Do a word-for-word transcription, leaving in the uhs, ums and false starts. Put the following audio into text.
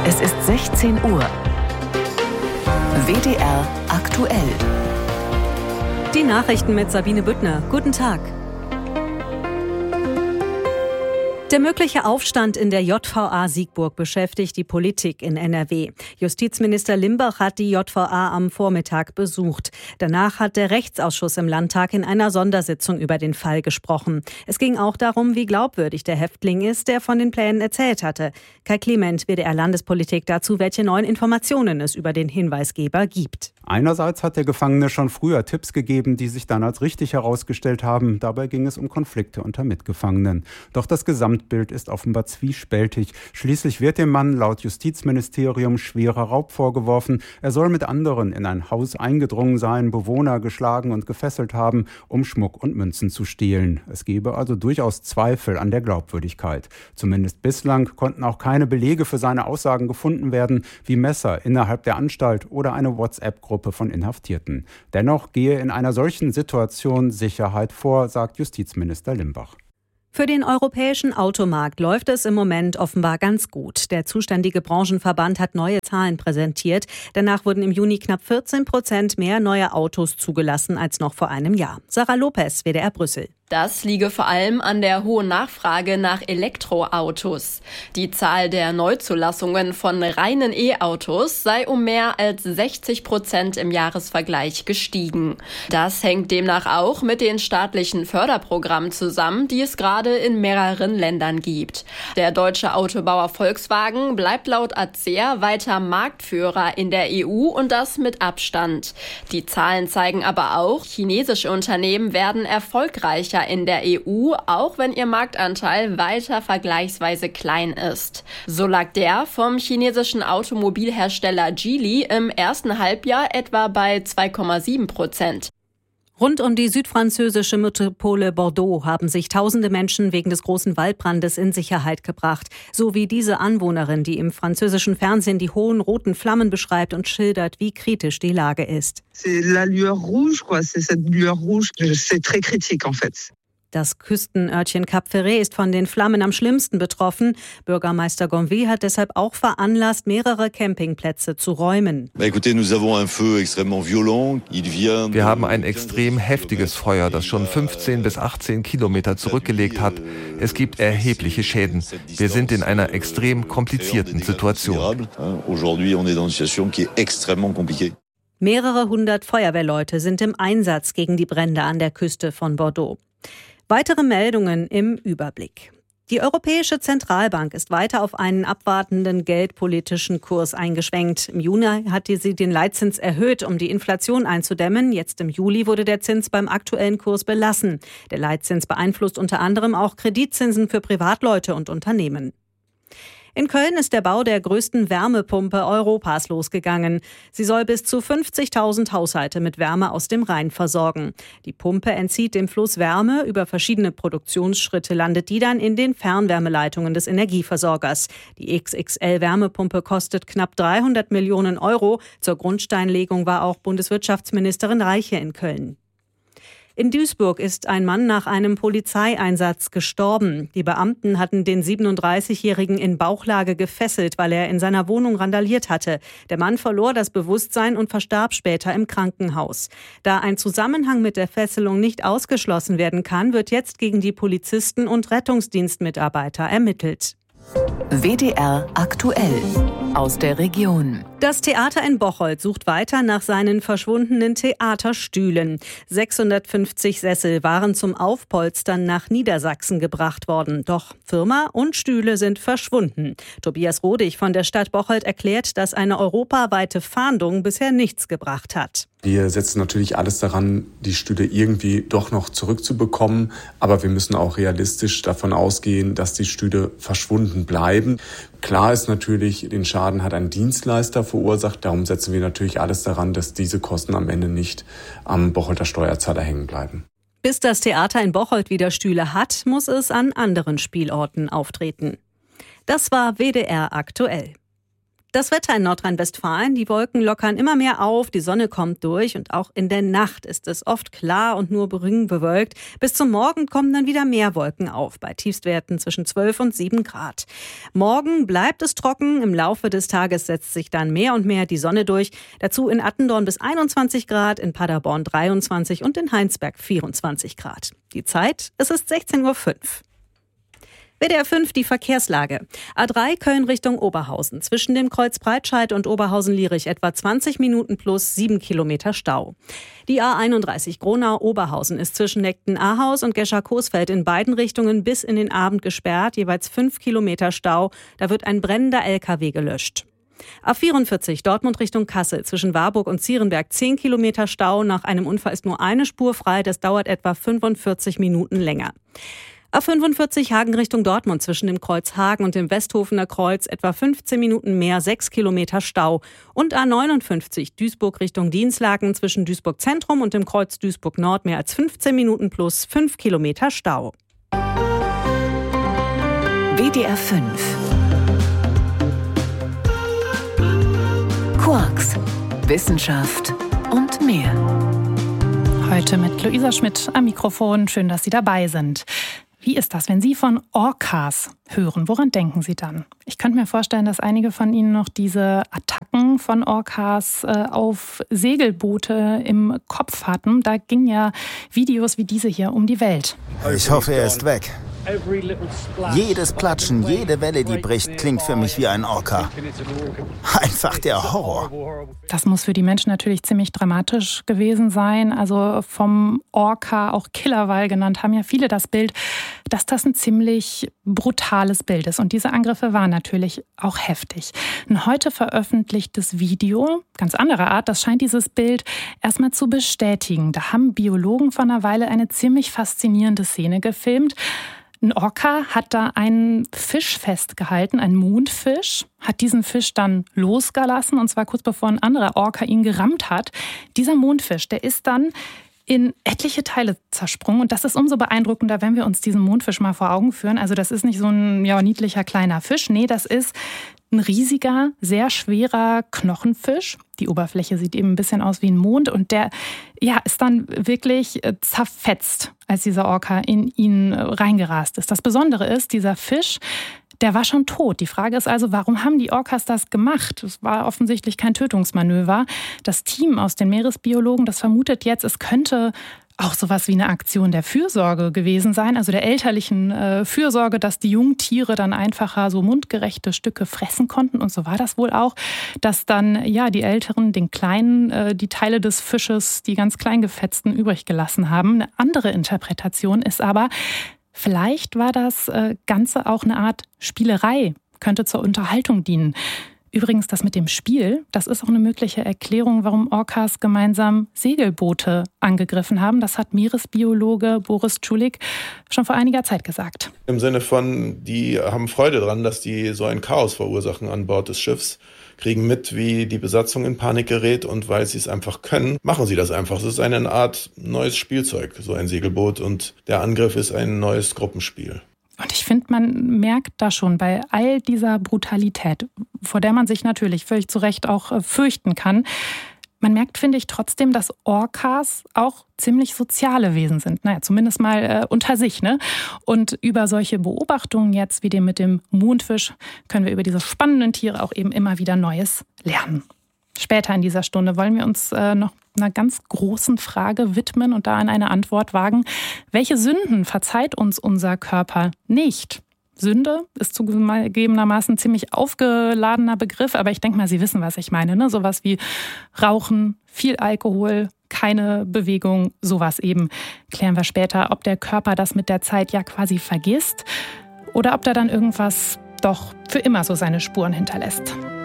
Es ist sechzehn Uhr. W D R aktuell. Die Nachrichten mit Sabine Büttner. Guten Tag. Der mögliche Aufstand in der J V A Siegburg beschäftigt die Politik in N R W. Justizminister Limbach hat die J V A am Vormittag besucht. Danach hat der Rechtsausschuss im Landtag in einer Sondersitzung über den Fall gesprochen. Es ging auch darum, wie glaubwürdig der Häftling ist, der von den Plänen erzählt hatte. Kai Clement, W D R Landespolitik, dazu, welche neuen Informationen es über den Hinweisgeber gibt. Einerseits hat der Gefangene schon früher Tipps gegeben, die sich dann als richtig herausgestellt haben. Dabei ging es um Konflikte unter Mitgefangenen. Doch das Gesamtbild ist offenbar zwiespältig. Schließlich wird dem Mann laut Justizministerium schwerer Raub vorgeworfen. Er soll mit anderen in ein Haus eingedrungen sein, Bewohner geschlagen und gefesselt haben, um Schmuck und Münzen zu stehlen. Es gebe also durchaus Zweifel an der Glaubwürdigkeit. Zumindest bislang konnten auch keine Belege für seine Aussagen gefunden werden, wie Messer innerhalb der Anstalt oder eine WhatsApp-Gruppe von Inhaftierten. Dennoch gehe in einer solchen Situation Sicherheit vor, sagt Justizminister Limbach. Für den europäischen Automarkt läuft es im Moment offenbar ganz gut. Der zuständige Branchenverband hat neue Zahlen präsentiert. Danach wurden im Juni knapp vierzehn Prozent mehr neue Autos zugelassen als noch vor einem Jahr. Sarah Lopez, W D R Brüssel. Das liege vor allem an der hohen Nachfrage nach Elektroautos. Die Zahl der Neuzulassungen von reinen E-Autos sei um mehr als sechzig Prozent im Jahresvergleich gestiegen. Das hängt demnach auch mit den staatlichen Förderprogrammen zusammen, die es gerade in mehreren Ländern gibt. Der deutsche Autobauer Volkswagen bleibt laut A C E A weiter Marktführer in der E U und das mit Abstand. Die Zahlen zeigen aber auch, chinesische Unternehmen werden erfolgreicher in der E U, auch wenn ihr Marktanteil weiter vergleichsweise klein ist. So lag der vom chinesischen Automobilhersteller Geely im ersten Halbjahr etwa bei zwei Komma sieben Prozent. Rund um die südfranzösische Metropole Bordeaux haben sich tausende Menschen wegen des großen Waldbrandes in Sicherheit gebracht. So wie diese Anwohnerin, die im französischen Fernsehen die hohen roten Flammen beschreibt und schildert, wie kritisch die Lage ist. C'est la lueur rouge, quoi. C'est cette lueur rouge. C'est très critique, en fait. Das Küstenörtchen Cap Ferret ist von den Flammen am schlimmsten betroffen. Bürgermeister Gonville hat deshalb auch veranlasst, mehrere Campingplätze zu räumen. Wir haben ein extrem heftiges Feuer, das schon fünfzehn bis achtzehn Kilometer zurückgelegt hat. Es gibt erhebliche Schäden. Wir sind in einer extrem komplizierten Situation. Mehrere hundert Feuerwehrleute sind im Einsatz gegen die Brände an der Küste von Bordeaux. Weitere Meldungen im Überblick. Die Europäische Zentralbank ist weiter auf einen abwartenden geldpolitischen Kurs eingeschwenkt. Im Juni hatte sie den Leitzins erhöht, um die Inflation einzudämmen. Jetzt im Juli wurde der Zins beim aktuellen Kurs belassen. Der Leitzins beeinflusst unter anderem auch Kreditzinsen für Privatleute und Unternehmen. In Köln ist der Bau der größten Wärmepumpe Europas losgegangen. Sie soll bis zu fünfzigtausend Haushalte mit Wärme aus dem Rhein versorgen. Die Pumpe entzieht dem Fluss Wärme. Über verschiedene Produktionsschritte landet die dann in den Fernwärmeleitungen des Energieversorgers. Die X X L-Wärmepumpe kostet knapp dreihundert Millionen Euro. Zur Grundsteinlegung war auch Bundeswirtschaftsministerin Reiche in Köln. In Duisburg ist ein Mann nach einem Polizeieinsatz gestorben. Die Beamten hatten den siebenunddreißigjährigen in Bauchlage gefesselt, weil er in seiner Wohnung randaliert hatte. Der Mann verlor das Bewusstsein und verstarb später im Krankenhaus. Da ein Zusammenhang mit der Fesselung nicht ausgeschlossen werden kann, wird jetzt gegen die Polizisten und Rettungsdienstmitarbeiter ermittelt. W D R aktuell aus der Region. Das Theater in Bocholt sucht weiter nach seinen verschwundenen Theaterstühlen. sechshundertfünfzig Sessel waren zum Aufpolstern nach Niedersachsen gebracht worden. Doch Firma und Stühle sind verschwunden. Tobias Rodig von der Stadt Bocholt erklärt, dass eine europaweite Fahndung bisher nichts gebracht hat. Wir setzen natürlich alles daran, die Stühle irgendwie doch noch zurückzubekommen. Aber wir müssen auch realistisch davon ausgehen, dass die Stühle verschwunden bleiben. Klar ist natürlich, den Schaden hat ein Dienstleister verursacht. Darum setzen wir natürlich alles daran, dass diese Kosten am Ende nicht am Bocholter Steuerzahler hängen bleiben. Bis das Theater in Bocholt wieder Stühle hat, muss es an anderen Spielorten auftreten. Das war W D R aktuell. Das Wetter in Nordrhein-Westfalen, die Wolken lockern immer mehr auf, die Sonne kommt durch und auch in der Nacht ist es oft klar und nur gering bewölkt. Bis zum Morgen kommen dann wieder mehr Wolken auf, bei Tiefstwerten zwischen zwölf und sieben Grad. Morgen bleibt es trocken, im Laufe des Tages setzt sich dann mehr und mehr die Sonne durch. Dazu in Attendorn bis einundzwanzig Grad, in Paderborn dreiundzwanzig und in Heinsberg vierundzwanzig Grad. Die Zeit, es ist sechzehn Uhr fünf. W D R fünf, die Verkehrslage. A drei Köln Richtung Oberhausen. Zwischen dem Kreuz Breitscheid und Oberhausen-Lierich etwa zwanzig Minuten plus sieben Kilometer Stau. Die A einunddreißig Gronau-Oberhausen ist zwischen Neckten-Ahaus und Gescher-Coesfeld in beiden Richtungen bis in den Abend gesperrt. Jeweils fünf Kilometer Stau. Da wird ein brennender L K W gelöscht. A vierundvierzig Dortmund Richtung Kassel. Zwischen Warburg und Zierenberg zehn Kilometer Stau. Nach einem Unfall ist nur eine Spur frei. Das dauert etwa fünfundvierzig Minuten länger. A fünfundvierzig Hagen Richtung Dortmund zwischen dem Kreuz Hagen und dem Westhofener Kreuz etwa fünfzehn Minuten mehr, sechs Kilometer Stau. Und A neunundfünfzig Duisburg Richtung Dienstlaken zwischen Duisburg Zentrum und dem Kreuz Duisburg Nord mehr als fünfzehn Minuten plus fünf Kilometer Stau. W D R fünf. Quarks, Wissenschaft und mehr. Heute mit Luisa Schmidt am Mikrofon. Schön, dass Sie dabei sind. Wie ist das, wenn Sie von Orcas hören? Woran denken Sie dann? Ich könnte mir vorstellen, dass einige von Ihnen noch diese Attacken von Orcas äh, auf Segelboote im Kopf hatten. Da gingen ja Videos wie diese hier um die Welt. Ich hoffe, er ist weg. Jedes Platschen, jede Welle, die bricht, klingt für mich wie ein Orca. Einfach der Horror. Das muss für die Menschen natürlich ziemlich dramatisch gewesen sein. Also vom Orca, auch Killerwal genannt, haben ja viele das Bild, dass das ein ziemlich brutales Bild ist. Und diese Angriffe waren natürlich auch heftig. Ein heute veröffentlichtes Video, ganz anderer Art, das scheint dieses Bild erstmal zu bestätigen. Da haben Biologen vor einer Weile eine ziemlich faszinierende Szene gefilmt. Ein Orca hat da einen Fisch festgehalten, einen Mondfisch, hat diesen Fisch dann losgelassen, und zwar kurz bevor ein anderer Orca ihn gerammt hat. Dieser Mondfisch, der ist dann in etliche Teile zersprungen. Und das ist umso beeindruckender, wenn wir uns diesen Mondfisch mal vor Augen führen. Also das ist nicht so ein ja, niedlicher kleiner Fisch. Nee, das ist ein riesiger, sehr schwerer Knochenfisch. Die Oberfläche sieht eben ein bisschen aus wie ein Mond. Und der ja, ist dann wirklich zerfetzt, als dieser Orca in ihn reingerast ist. Das Besondere ist, dieser Fisch, der war schon tot. Die Frage ist also, warum haben die Orcas das gemacht? Es war offensichtlich kein Tötungsmanöver. Das Team aus den Meeresbiologen, das vermutet jetzt, es könnte auch sowas wie eine Aktion der Fürsorge gewesen sein, also der elterlichen äh, Fürsorge, dass die Jungtiere dann einfacher so mundgerechte Stücke fressen konnten. Und so war das wohl auch, dass dann ja die Älteren den Kleinen äh, die Teile des Fisches, die ganz kleingefetzten, übrig gelassen haben. Eine andere Interpretation ist aber, vielleicht war das äh, Ganze auch eine Art Spielerei, könnte zur Unterhaltung dienen. Übrigens, das mit dem Spiel, das ist auch eine mögliche Erklärung, warum Orcas gemeinsam Segelboote angegriffen haben. Das hat Meeresbiologe Boris Czulik schon vor einiger Zeit gesagt. Im Sinne von, die haben Freude dran, dass die so ein Chaos verursachen an Bord des Schiffs, kriegen mit, wie die Besatzung in Panik gerät, und weil sie es einfach können, machen sie das einfach. Es ist eine Art neues Spielzeug, so ein Segelboot, und der Angriff ist ein neues Gruppenspiel. Und ich finde, man merkt da schon bei all dieser Brutalität, vor der man sich natürlich völlig zu Recht auch fürchten kann, man merkt, finde ich, trotzdem, dass Orcas auch ziemlich soziale Wesen sind. Naja, zumindest mal äh, unter sich, ne? Und über solche Beobachtungen jetzt, wie dem mit dem Mondfisch, können wir über diese spannenden Tiere auch eben immer wieder Neues lernen. Später in dieser Stunde wollen wir uns äh, noch einer ganz großen Frage widmen und da an eine Antwort wagen. Welche Sünden verzeiht uns unser Körper nicht? Sünde ist zugegebenermaßen ein ziemlich aufgeladener Begriff, aber ich denke mal, Sie wissen, was ich meine. Ne? Sowas wie Rauchen, viel Alkohol, keine Bewegung, sowas eben. Klären wir später, ob der Körper das mit der Zeit ja quasi vergisst oder ob da dann irgendwas doch für immer so seine Spuren hinterlässt.